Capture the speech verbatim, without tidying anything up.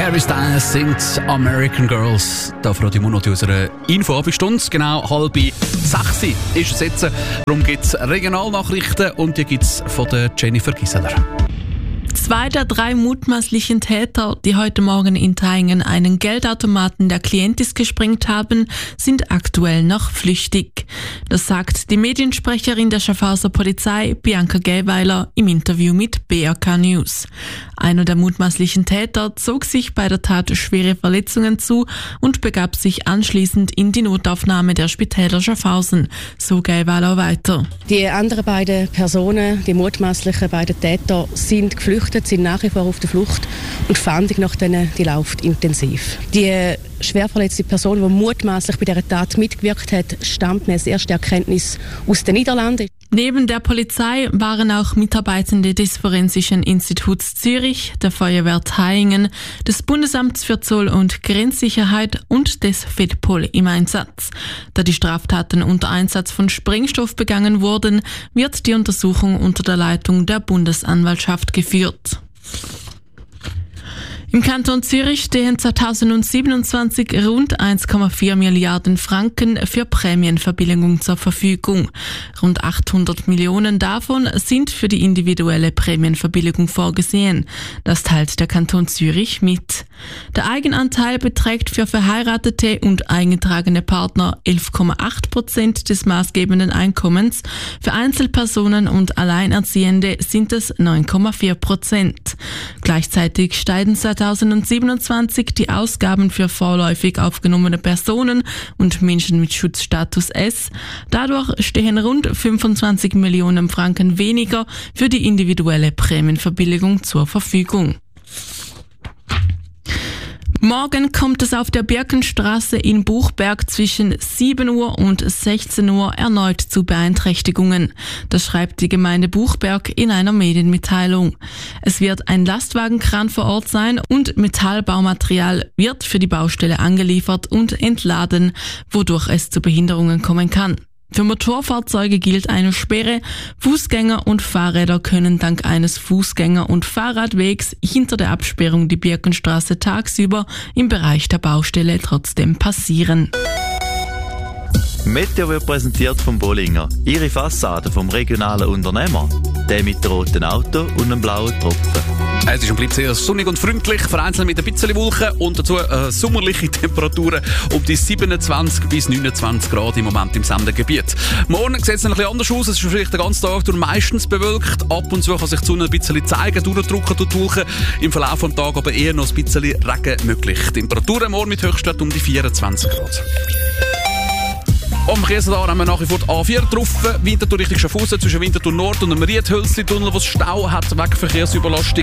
Harry Styles singt American Girls. Da freut ihr noch aus unserer Info-Stunde. Genau halb sechs ist es jetzt. Darum gibt es Regionalnachrichten und die gibt es von der Jennifer Gisseler. Zwei der drei mutmaßlichen Täter, die heute Morgen in Thayngen einen Geldautomaten der Klientis gesprengt haben, sind aktuell noch flüchtig. Das sagt die Mediensprecherin der Schaffhauser Polizei, Bianca Gähweiler, im Interview mit B R K News. Einer der mutmaßlichen Täter zog sich bei der Tat schwere Verletzungen zu und begab sich anschließend in die Notaufnahme der Spitäler Schaffhausen, so Gähweiler weiter. Die anderen beiden Personen, die mutmaßlichen beiden Täter, sind geflüchtet, sind nach wie vor auf der Flucht und die Fahndung nach denen, die läuft intensiv. Die schwer verletzte Person, die mutmaßlich bei dieser Tat mitgewirkt hat, stammt als erste Erkenntnis aus den Niederlanden. Neben der Polizei waren auch Mitarbeitende des Forensischen Instituts Zürich, der Feuerwehr Thayngen, des Bundesamts für Zoll- und Grenzsicherheit und des FEDPOL im Einsatz. Da die Straftaten unter Einsatz von Sprengstoff begangen wurden, wird die Untersuchung unter der Leitung der Bundesanwaltschaft geführt. Im Kanton Zürich stehen zweitausendsiebenundzwanzig rund eins Komma vier Milliarden Franken für Prämienverbilligung zur Verfügung. Rund achthundert Millionen davon sind für die individuelle Prämienverbilligung vorgesehen. Das teilt der Kanton Zürich mit. Der Eigenanteil beträgt für verheiratete und eingetragene Partner elf Komma acht Prozent des maßgebenden Einkommens. Für Einzelpersonen und Alleinerziehende sind es neun Komma vier Prozent. Gleichzeitig steigen zweitausendsiebenundzwanzig die Ausgaben für vorläufig aufgenommene Personen und Menschen mit Schutzstatus S. Dadurch stehen rund fünfundzwanzig Millionen Franken weniger für die individuelle Prämienverbilligung zur Verfügung. Morgen kommt es auf der Birkenstraße in Buchberg zwischen sieben Uhr und sechzehn Uhr erneut zu Beeinträchtigungen. Das schreibt die Gemeinde Buchberg in einer Medienmitteilung. Es wird ein Lastwagenkran vor Ort sein und Metallbaumaterial wird für die Baustelle angeliefert und entladen, wodurch es zu Behinderungen kommen kann. Für Motorfahrzeuge gilt eine Sperre. Fußgänger und Fahrräder können dank eines Fußgänger- und Fahrradwegs hinter der Absperrung die Birkenstraße tagsüber im Bereich der Baustelle trotzdem passieren. Meteo wird präsentiert vom Bollinger. Ihre Fassade vom regionalen Unternehmer. Der mit dem roten Auto und einem blauen Tropfen. Es ist und bleibt sehr sonnig und freundlich, vereinzelt mit ein bisschen Wolken und dazu äh, sommerliche Temperaturen um die siebenundzwanzig bis neunundzwanzig Grad im Moment im Sendegebiet. Morgen sieht es ein bisschen anders aus, es ist vielleicht den ganzen Tag durch meistens bewölkt, ab und zu kann sich die Sonne ein bisschen zeigen, durchdrücken durch die Wolken, im Verlauf des Tages aber eher noch ein bisschen Regen möglich. Temperaturen morgen mit Höchstwert um die vierundzwanzig Grad. Am Verkehrsradar haben wir nach wie vor die A vier getroffen, Winterthur Richtung Schaffhausen zwischen Winterthur Nord und dem Riedhölzli-Tunnel, wo es Stau hat wegen Verkehrsüberlastung.